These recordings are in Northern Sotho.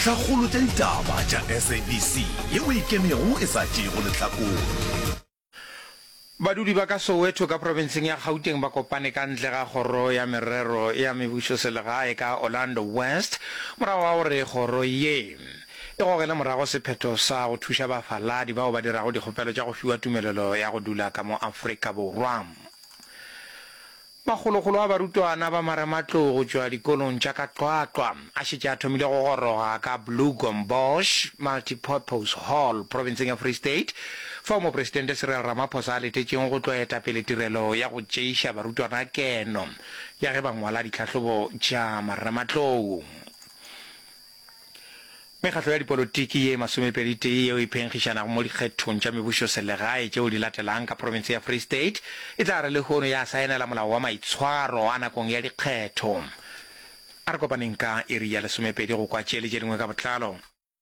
Tlhagolo tsa ditaba tša SABC yeo ikemego e sa tšego lehlakong. Badudi ba ka Soweto ka provinseng ya Gauteng ba kopane ka ntle ga kgoro ya merero ya mebušo selegae ka Orlando West morago wa gore kgoro ye e gogela morago sephetho sa go thuša bafaladi bao ba dirago dikgopelo tša go fiwa tumelelo ya go dula ka mo Afrika Borwa. Magologolo a barutwana ba Marematlou go tšwa dikolong tša ka Tlwatlwa a šetše a thomile go goroga ka Blue Gombosh Multipurpose Hall provinseng ya Free State fa mopresidente Cyril Ramaphosa a letetšeng go tlo etapele tirelo ya go tšeiša barutwana keno ya ge ba ngwala ditlhahlobo tša Marematlou. Mekgatlo ya dipolotiki ye 20 yeo e phenkgišanago mo dikgethong tša mebušo selegae tšeo di latelang ka province ya Free State e tla re le kgono ya saenela molao wa maitshwaro a nakong ya dikgetho. A re kopaneng ka iri ya 12 go kwa tšeele tše dingwe ka botlalo.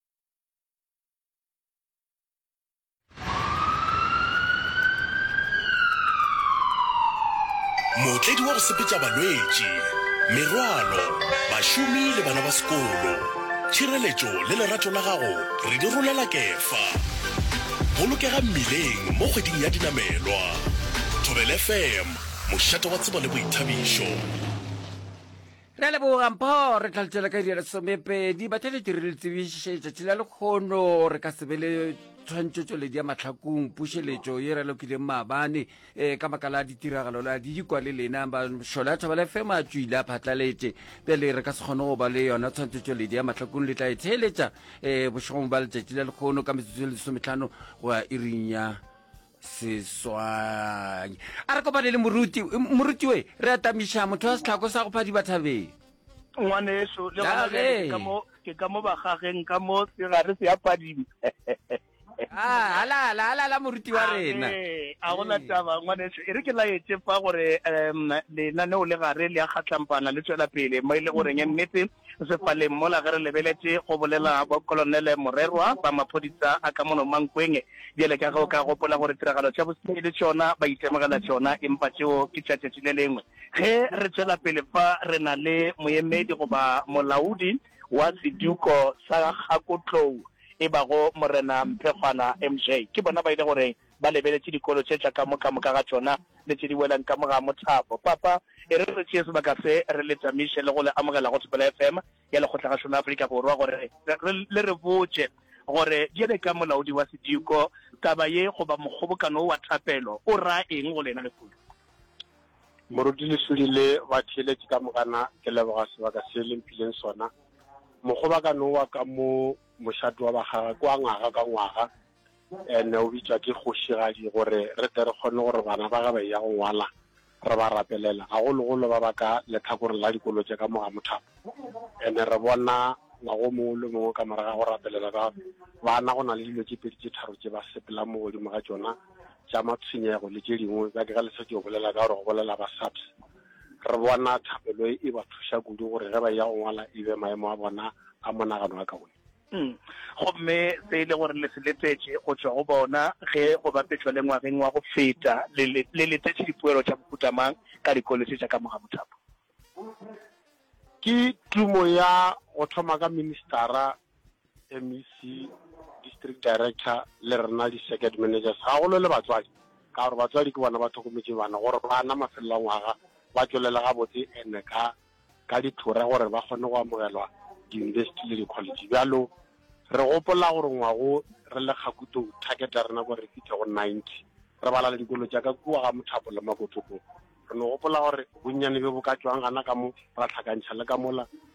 Motledi wa go sepetša balwetši, merwalo, bašomi le bana ba sekolo. Tšhireletšo le lerato la gago re di rolela kefa. Bolokega mmileng mo kgweding ya dinamelwa. Thobela FM, mošato wa tsebo le boithabišo. Re le bogampo re tlaletsela ka iri ya 12 bathaletši re le tsebišetša tšela le kgono re ka sebele tshwantšotšoledi ya mahlakong pušeletšo ye re lokileng maabane ka makala a ditiragalo la di dikwa le lena ba šola Thobela FM a tšwile a phatlaletše pele re ka se kgone go ba le yona tshwantšotšoledi ya mahlakong le tla e theeletša bošegong ba letšatši la lekgono ka metsotso le 15 go ya iring ya seswai. A re kopane le moruti we re atamiša motho wa setlhako sa go phadi bathabeng ngwaneso le gona ke ka mo bagageng ka mo segare se ya padimo ala moruti wa rena a gona taba ngwaneso e re ke laetse fa gore lenaneo le gare le ya kgatlampana le tswela pele mo e le goreng nnete sefaleng mo la ge re lebeletse go bolela bo kolonele Morerwa ba maphodisa a ka mono Mankweng diele ka go ka gopola gore tiragalo tša bosenyi le tšona ba itemogela tšona empa tšeo ke tšatšatši le lengwe ge re tswela pele fa re na le moemedi goba molaodi wa seduko sa Gakotlou e bago morena Mpekgwana MJ ke bona ba ile gore ba lebeletse dikolo tše tša ka moka ga tšona le tše di welang ka moga Mothapo papa e re re tšee sebaka se re le tamiše le go le amogela go Thobela FM ya lekgotla la Afrika Borwa gore le re botše gore diele ka molaodi wa sediko taba ye goba mokgobokano wa thapelo o ra eng go lena lekgolo moruti le sulile ba theeletše ka mogana ke leboga sebaka se lempileng sona mokgobokano wa ka mo mošato wa bagaga kwa ngwaga ka ngwaga ene o bitšwa ke kgošigadi gore re tle re kgone gore bana ba ga ba ya go ngwala re ba rapelela gagologolo ba ba ka letlhakoreng la dikolo tše ka moga Mothapo ene re bona ngwago mongwe le mongwe ka moraga go rapelela ka bana go na le dilo tše pedi tše tharo tše ba sepela mo godimo ga tšona tša matshwenyego le tše dingwe ka ke ga lesetse go bolela ka gore go bolela ba SAPS re bona thapelo e ba thuša kudu gore ge ba ya go ngwala e be maemo a bona a monagano a kaone gomme se ile gore le se letetše go tšwa go bona ge go bapetšwa le ngwageng wa go feta le letetše dipoelo tša mohutamang ka dikolo tše tša ka moga Mothapo ke tumo ya go thoma ka ministera MEC district director le rena di-circuit managers ga golo le batswadi ka gore batswadi ke bona ba tlhokometse bana gore bana mafelelo a ngwaga ba tswelela gabotse ene ka dithora gore ba kgone go amogelwa di-university le di-college bjalo re gopola gore ngwago re le Gakuto target ya rena gore re fitlhe go 90 re bala le dikolo tša ka kua ga Mothapo le Makotopong re no gopola gore bonnyane be bo ka tšwang gana ka mo ra tlhakantšha le ka mola